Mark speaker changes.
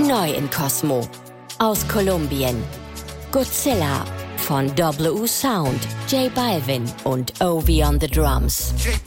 Speaker 1: Neu in Cosmo. Aus Kolumbien. Godzilla von W Sound, J Balvin und Ovi on the Drums.